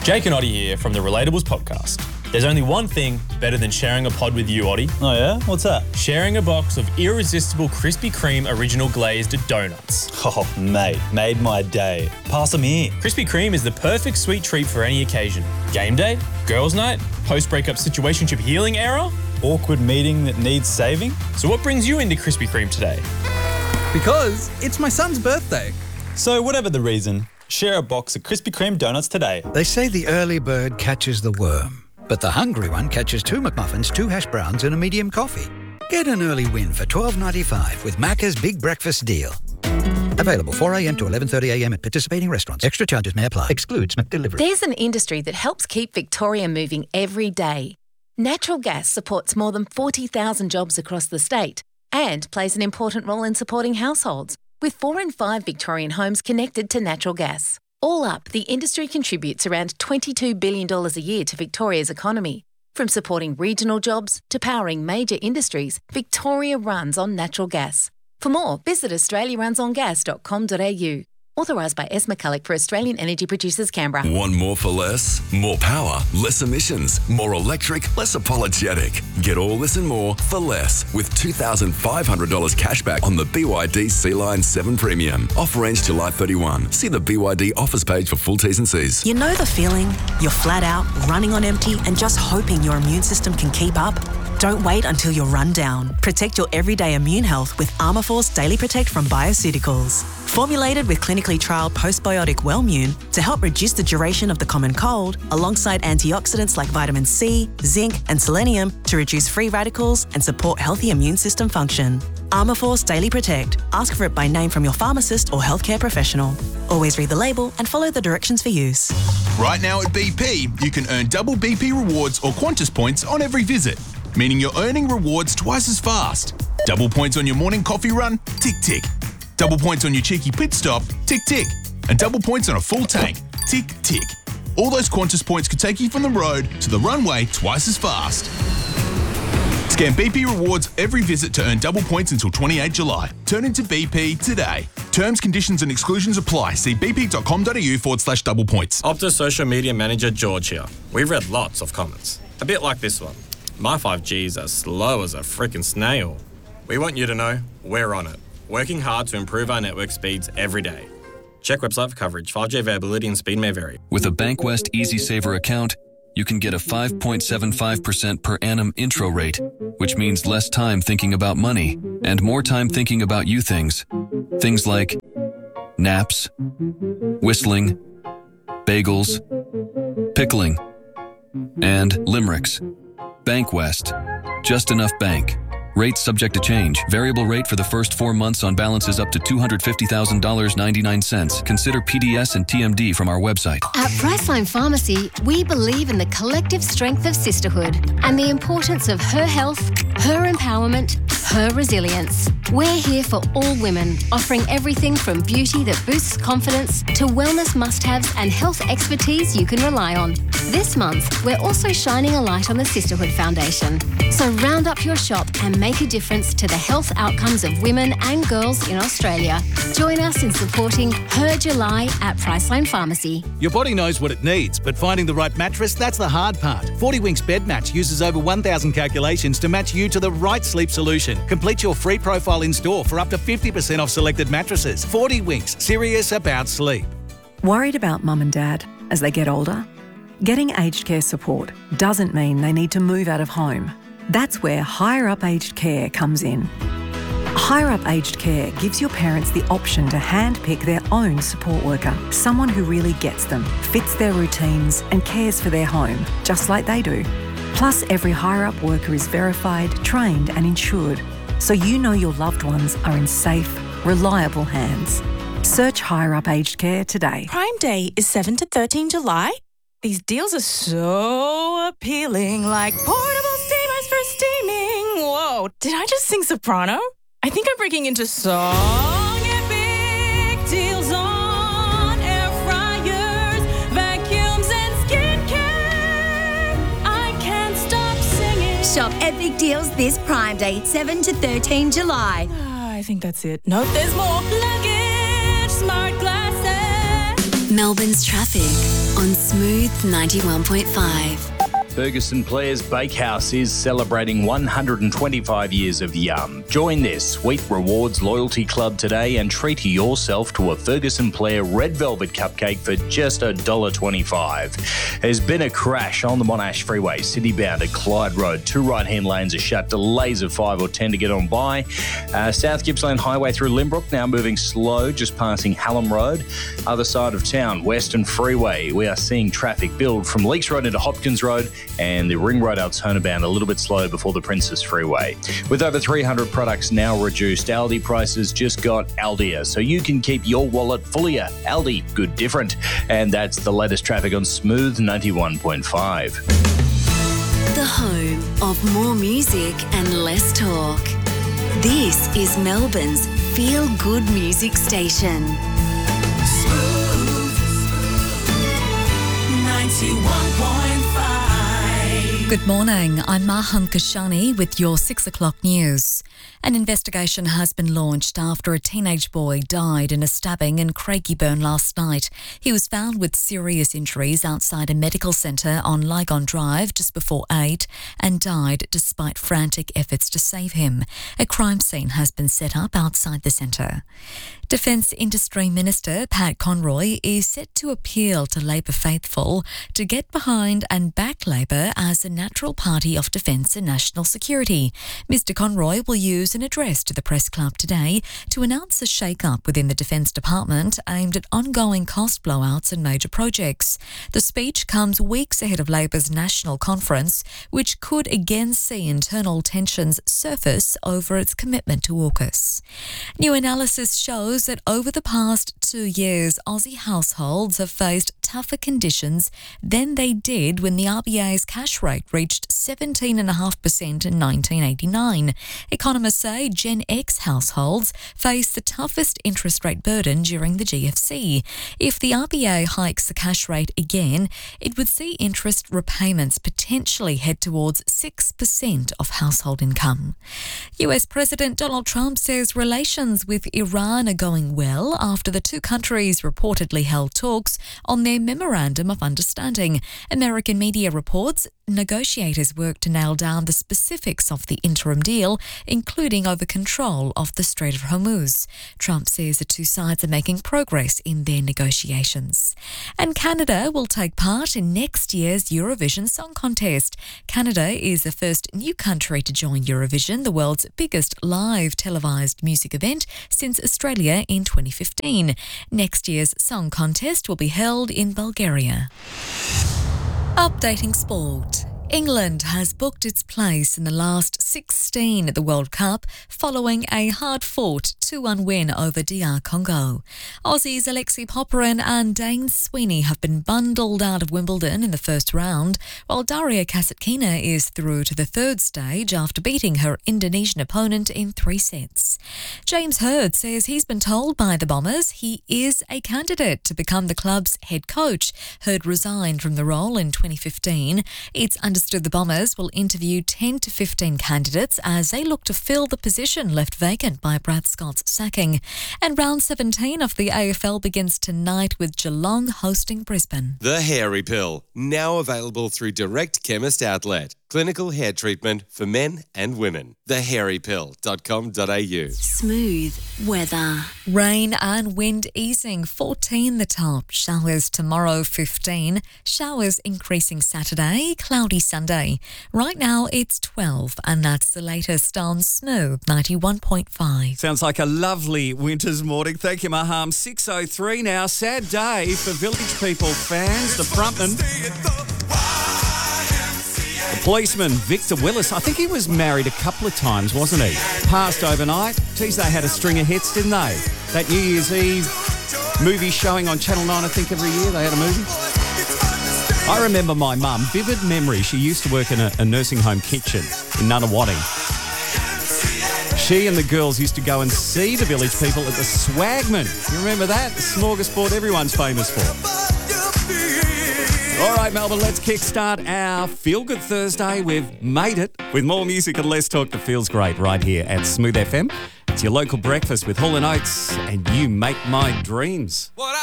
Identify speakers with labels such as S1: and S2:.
S1: Jake and Oddie here from the Relatables podcast. There's only one thing better than sharing a pod with you, Oddie.
S2: Oh yeah? What's that?
S1: Sharing a box of irresistible Krispy Kreme original glazed donuts.
S2: Oh, mate, made my day. Pass them here.
S1: Krispy Kreme is the perfect sweet treat for any occasion. Game day, girls' night, post-breakup situationship healing era.
S2: Awkward meeting that needs saving.
S1: So what brings you into Krispy Kreme today?
S3: Because it's my son's birthday.
S2: So whatever the reason, share a box of Krispy Kreme donuts today.
S4: They say the early bird catches the worm, but the hungry one catches 2 McMuffins, 2 hash browns and a medium coffee. Get an early win for $12.95 with Macca's Big Breakfast Deal. Available 4 a.m. to 11:30 a.m. at participating restaurants. Extra charges may apply. Excludes McDelivery.
S5: There's an industry that helps keep Victoria moving every day. Natural gas supports more than 40,000 jobs across the state and plays an important role in supporting households, with 4 in 5 Victorian homes connected to natural gas. All up, the industry contributes around $22 billion a year to Victoria's economy. From supporting regional jobs to powering major industries, Victoria runs on natural gas. For more, visit australiarunsongas.com.au. Authorised by S. McCulloch for Australian Energy Producers, Canberra.
S6: Want more for less? More power, less emissions, more electric, less apologetic. Get all this and more for less with $2,500 cashback on the BYD Sea-Line 7 Premium. Offer ends July 31. See the BYD offers page for full T's and C's.
S7: You know the feeling? You're flat out, running on empty and just hoping your immune system can keep up? Don't wait until you're run down. Protect your everyday immune health with Armourforce Daily Protect from Bioceuticals. Formulated with clinically trialled postbiotic Wellmune to help reduce the duration of the common cold, alongside antioxidants like vitamin C, zinc and selenium to reduce free radicals and support healthy immune system function. Armourforce Daily Protect. Ask for it by name from your pharmacist or healthcare professional. Always read the label and follow the directions for use.
S8: Right now at BP, you can earn double BP rewards or Qantas points on every visit, meaning you're earning rewards twice as fast. Double points on your morning coffee run? Tick, tick. Double points on your cheeky pit stop? Tick, tick. And double points on a full tank? Tick, tick. All those Qantas points could take you from the road to the runway twice as fast. Scan BP rewards every visit to earn double points until 28 July. Turn into BP today. Terms, conditions and exclusions apply. See bp.com.au/double points.
S9: Optus social media manager George here. We've read lots of comments. A bit like this one. My 5G's as slow as a frickin' snail. We want you to know we're on it. Working hard to improve our network speeds every day. Check website for coverage. 5G availability and speed may vary.
S10: With a Bankwest EasySaver account, you can get a 5.75% per annum intro rate, which means less time thinking about money and more time thinking about you things. Things like naps, whistling, bagels, pickling, and limericks. Bankwest. Just enough bank. Rates subject to change. Variable rate for the first 4 months on balances up to $250,000.99. Consider PDS and TMD from our website.
S11: At Priceline Pharmacy, we believe in the collective strength of sisterhood and the importance of her health, her empowerment, her resilience. We're here for all women, offering everything from beauty that boosts confidence to wellness must-haves and health expertise you can rely on. This month, we're also shining a light on the Sisterhood Foundation. So round up your shop and make a difference to the health outcomes of women and girls in Australia. Join us in supporting Her July at Priceline Pharmacy.
S12: Your body knows what it needs, but finding the right mattress, that's the hard part. 40 Winks Bed Match uses over 1,000 calculations to match you to the right sleep solution. Complete your free profile in-store for up to 50% off selected mattresses. 40 Winks, serious about sleep.
S13: Worried about mum and dad as they get older? Getting aged care support doesn't mean they need to move out of home. That's where Higher Up Aged Care comes in. Higher Up Aged Care gives your parents the option to handpick their own support worker, someone who really gets them, fits their routines and cares for their home, just like they do. Plus, every Higher Up worker is verified, trained and insured, so you know your loved ones are in safe, reliable hands. Search Higher Up Aged Care today.
S14: Prime Day is 7 to 13 July. These deals are so appealing, like portable steamers for steaming. Whoa, did I just sing soprano? I think I'm breaking into song. And big deals on air fryers, vacuums and skincare. I can't stop singing.
S15: Shop epic deals this Prime Day, 7 to 13 July.
S14: I think that's it. Nope, there's more. Luggage, smart glasses.
S16: Melbourne's traffic on Smooth 91.5.
S17: Ferguson Players Bakehouse is celebrating 125 years of yum. Join their Sweet Rewards Loyalty Club today and treat yourself to a Ferguson Player Red Velvet Cupcake for just $1.25. There's been a crash on the Monash Freeway, city-bound at Clyde Road. 2 right-hand lanes are shut, delays of 5 or 10 to get on by. South Gippsland Highway through Limbrook, now moving slow, just passing Hallam Road. Other side of town, Western Freeway, we are seeing traffic build from Leakes Road into Hopkins Road, and the Ring Road Altona bound a little bit slow before the Princess Freeway. With over 300 products now reduced, Aldi prices just got Aldier, so you can keep your wallet fullier. Aldi, good different. And that's the latest traffic on Smooth 91.5.
S16: The home of more music and less talk. This is Melbourne's feel-good music station.
S18: Smooth 91.5.
S19: Good morning, I'm Maham Kashani with your 6 o'clock news. An investigation has been launched after a teenage boy died in a stabbing in Craigieburn last night. He was found with serious injuries outside a medical centre on Lygon Drive just before 8 and died despite frantic efforts to save him. A crime scene has been set up outside the centre. Defence Industry Minister Pat Conroy is set to appeal to Labor faithful to get behind and back Labor as a natural party of defence and national security. Mr Conroy will use an address to the Press Club today to announce a shake-up within the Defence Department aimed at ongoing cost blowouts and major projects. The speech comes weeks ahead of Labor's national conference, which could again see internal tensions surface over its commitment to AUKUS. New analysis shows that over the past 2 years, Aussie households have faced tougher conditions than they did when the RBA's cash rate reached 17.5% in 1989. Economists say Gen X households face the toughest interest rate burden during the GFC. If the RBA hikes the cash rate again, it would see interest repayments potentially head towards 6% of household income. US President Donald Trump says relations with Iran are going well after the two countries reportedly held talks on their Memorandum of Understanding. American media reports negotiators worked to nail down the specifics of the interim deal, including over control of the Strait of Hormuz. Trump says the two sides are making progress in their negotiations. And Canada will take part in next year's Eurovision Song Contest. Canada is the first new country to join Eurovision, the world's biggest live televised music event since Australia in 2015. Next year's Song Contest will be held in Bulgaria. Updating sport. England has booked its place in the last 16 at the World Cup following a hard-fought 2-1 win over DR Congo. Aussies Alexei Popyrin and Dane Sweeney have been bundled out of Wimbledon in the first round, while Daria Kasatkina is through to the third stage after beating her Indonesian opponent in 3 sets. James Hird says he's been told by the Bombers he is a candidate to become the club's head coach. Hird resigned from the role in 2015. It's understood the Bombers will interview 10 to 15 candidates as they look to fill the position left vacant by Brad Scott's sacking. And round 17 of the AFL begins tonight with Geelong hosting Brisbane.
S20: The Hairy Pill, now available through Direct Chemist Outlet. Clinical hair treatment for men and women. thehairypill.com.au.
S16: Smooth weather.
S19: Rain and wind easing, 14 the top. Showers tomorrow, 15. Showers increasing Saturday, cloudy Sunday. Right now it's 12, and that's the latest on Smooth 91.5.
S21: Sounds like a lovely winter's morning. Thank you, Maham. 6:03 now. Sad day for Village People fans. The frontman, the policeman, Victor Willis, I think he was married a couple of times, wasn't he? Passed overnight. Geez, they had a string of hits, didn't they? That New Year's Eve movie showing on Channel 9, I think every year they had a movie. I remember my mum, vivid memory. She used to work in a nursing home kitchen in Nunawading. She and the girls used to go and see the Village People at the Swagman. You remember that? The smorgasbord everyone's famous for. All right, Melbourne, let's kickstart our Feel Good Thursday. We've made it with more music and less talk that feels great right here at Smooth FM. It's your local breakfast with Hall & Oates and You Make My Dreams.
S18: What